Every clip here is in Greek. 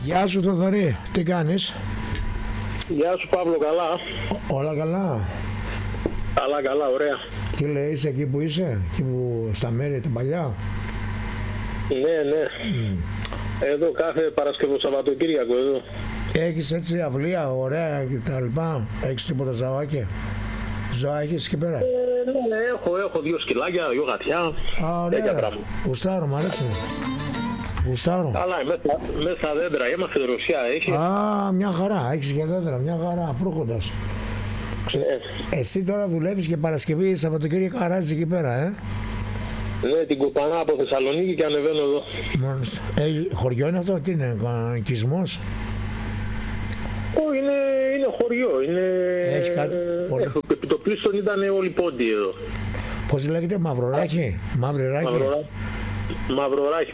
Γεια σου Θοδωρή, τι κάνεις? Γεια σου Παύλο, καλά. Όλα καλά. Καλά, ωραία. Τι λέει, είσαι εκεί που είσαι, εκεί που στα μέρη τα παλιά? Ναι. Εδώ κάθε Παρασκευό Σαββατοκύριακο εδώ. Έχεις έτσι αυλία, ωραία και τα λοιπά? Έχεις τίποτα ζωά έχεις εκεί πέρα? Ναι, έχω 2 σκυλάκια, 2 γατιά. Α, ωραία. Γουστάρω, μ' αρέσει. Γουστάρω. Καλά, μέσα στα δέντρα, είμαστε Ρωσιά, έχει. Α, μια χαρά, έχεις και δέντρα, μια χαρά, προύχοντας. Εσύ τώρα δουλεύεις και Παρασκευή, Σαββατοκύριακο χαράζεις εκεί πέρα, Ναι, την κοπανά από Θεσσαλονίκη και ανεβαίνω εδώ. Μάλιστα. Χωριό είναι αυτό, τι είναι, οικισμός? Όχι, είναι χωριό, Έχει κάτι πολύ? Επιτοπλίστων ήταν όλοι πόντοι εδώ. Πώς λέγεται, μαυροράχη, μαύρη ράχη? Μαυροράχη.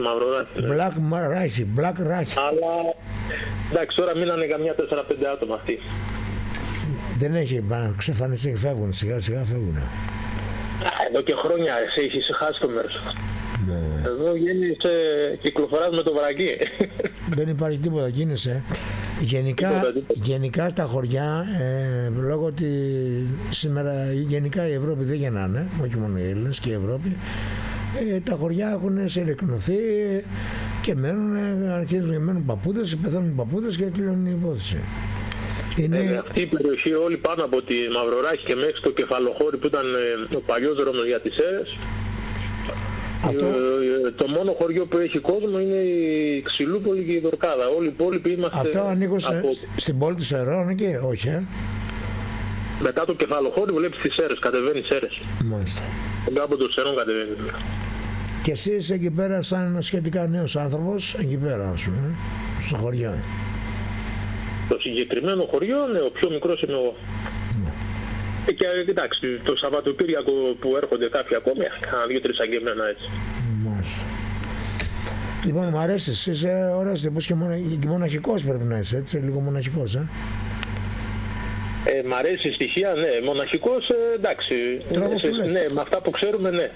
Black ράχη. Αλλά εντάξει, τώρα μείνανε καμιά 4-5 άτομα αυτοί. Δεν έχει ξεφανιστεί, φεύγουν, σιγά σιγά φεύγουν. Εδώ και χρόνια έχεις χάσει το μέρος. Ναι. Εδώ κυκλοφοράς με το βρακί. Δεν υπάρχει τίποτα, κίνησε. Γενικά στα χωριά, λόγω ότι σήμερα γενικά η Ευρώπη δεν γεννάνε, όχι μόνο οι Έλληνες και η Ευρώπη, τα χωριά έχουν συρρυκνωθεί και αρχίζουν να μένουν παππούδες, πεθαίνουν παππούδες και τελειώνει η υπόθεση. Αυτή η περιοχή όλη πάνω από τη Μαυροράχη και μέχρι το Κεφαλοχώρι που ήταν ο παλιός δρόμος για τις Σέρες. Το μόνο χωριό που έχει κόσμο είναι η Ξυλούπολη και η Δορκάδα. Όλοι οι υπόλοιποι είμαστε. Αυτό ανήκω στην πόλη του Σερών και όχι, Μετά το Κεφαλοχώρι βλέπεις τις Σέρες, κατεβαίνει Σέρες. Μάλιστα. Κάπου των Σέρων κατεβαίνει. Και εσύ είσαι εκεί πέρα σαν σχετικά νέος άνθρωπος, εκεί πέρα ας πούμε, στα χωριά. Το συγκεκριμένο χωριό, ναι, ο πιο μικρός είμαι εγώ. Και κοιτάξτε, το Σαββατοκύριακο που έρχονται κάποιοι ακόμη, κάνα 2-3 αγγεμένα έτσι. Μάλιστα. Λοιπόν, μου αρέσεις, είσαι ωραίος τύπος και μοναχικός πρέπει να είσαι, έτσι, λίγο μοναχικός, Μ' αρέσει η στοιχεία, ναι, μοναχικός, εντάξει. Ναι, με αυτά που ξέρουμε, ναι.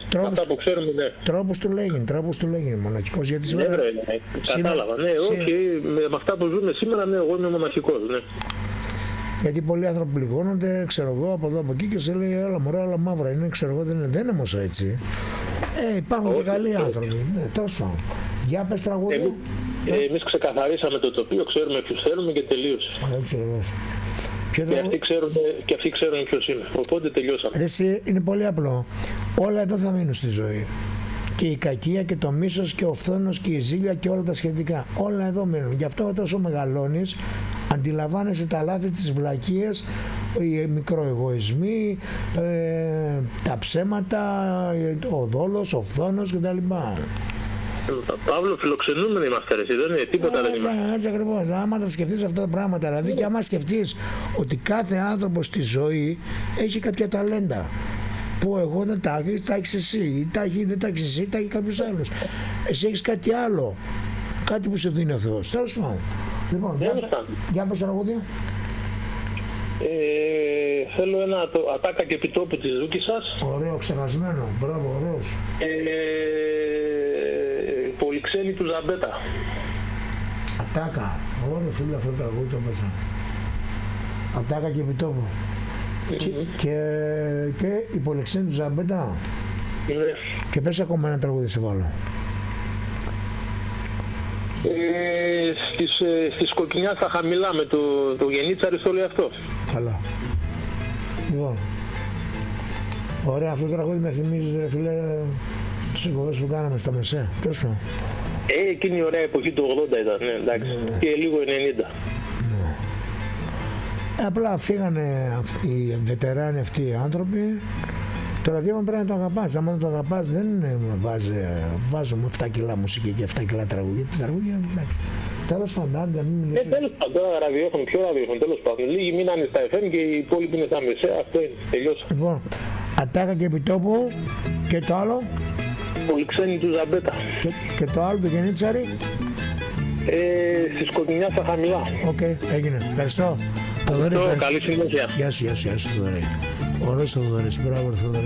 Τρόπος του λέγει, μοναχικός, γιατί σήμερα... Ναι, κατάλαβα, ναι, όχι, με αυτά που ζούμε σήμερα, ναι, εγώ είμαι μοναχικός, ναι. Γιατί πολλοί άνθρωποι πληγώνονται, ξέρω εγώ, από εδώ από εκεί και σε λέει, έλα μωρέ, όλα μαύρα είναι, ξέρω εγώ, δεν είναι όμως έτσι. Υπάρχουν και καλοί άνθρωποι, ναι, τόσο. Για πες τραγούδια. Εμείς ξεκαθαρίσαμε το τοπίο, ξέρουμε ποιους θέλουμε και τελείωσε. Έτσι, έτσι. Και αυτοί ξέρουν ποιος είμαι, οπότε τελειώσαμε. Εσύ, είναι πολύ απλό. Όλα εδώ θα μείνουν στη ζωή. Και η κακία και το μίσος και ο φθόνος και η ζήλια και όλα τα σχετικά. Όλα εδώ μείνουν. Γι' αυτό όσο μεγαλώνεις, αντιλαμβάνεσαι τα λάθη της βλακείας, οι μικροεγωισμοί, τα ψέματα, ο δόλος, ο φθόνος κτλ. Παύλο, φιλοξενούμενοι είμαστε, ρε, δεν είναι τίποτα, δεν είμαστε. Έτσι ακριβώς. Άμα τα σκεφτείς αυτά τα πράγματα, δηλαδή, και άμα σκεφτείς ότι κάθε άνθρωπος στη ζωή έχει κάποια ταλέντα που εγώ δεν τα έχεις, τα έχεις εσύ, ή δεν τα έχεις εσύ, τα έχει κάποιος άλλος. Εσύ έχεις κάτι άλλο, κάτι που σου δίνει ο Θεός. Τέλος πάντων. Λοιπόν, για πες τραγούδια. Θέλω ένα Ατάκα και Επιτόπου της Δούκισσας. Ωραίο, ξεχασμένο. Μπράβο, ωραίος. Πολυξένη του Ζαμπέτα. Ατάκα. Ωραίο φίλε, αυτό το τραγούδι το έπαιζα. Ατάκα και Επιτόπου. Και η Πολυξένη του Ζαμπέτα. Ναι. Και πες ακόμα ένα τραγούδι σε βάλω. Στη Σκοκκινιά στα χαμηλά με το Γενίτσαρη στο λέει αυτό. Καλά. Λοιπόν, ωραία, αυτό το τραγούδι με θυμίζει, ρε φίλε, τις εκπομπές που κάναμε στα μεσαία. Τόσο. Εκείνη η ωραία εποχή του 80 ήταν, ναι, εντάξει. Και λίγο 90. Ναι. Απλά φύγανε οι βετεράνοι αυτοί οι άνθρωποι. Το ραδιόφωνο πρέπει να το αγαπάς. Αν δεν το αγαπάς, δεν βάζουμε 7 κιλά μουσική και 7 κιλά τραγούδια. Τι τραγούδια, εντάξει. Τέλος πάντων, δεν μιλήσουμε. Τέλος πάντων, τώρα ραδιόφωνο, ποιο ραδιόφωνο, τέλος πάντων. Λίγοι μείνανε στα FM και οι υπόλοιποι είναι στα μεσαία. Αυτό είναι, τελειώσα. Λοιπόν, Ατάκα και Επιτόπου και το άλλο. Πολυξένη του Ζαμπέτα. Και το άλλο, το Γενίτσαρη. Στη Σκοκκινιά στα χαμηλά. Οκ, έγινε. Ευχαριστώ. Καλή συνέχεια. Γεια σου, Θοδωρή. Ωραίος Θοδωρής, μπράβο Θοδωρή.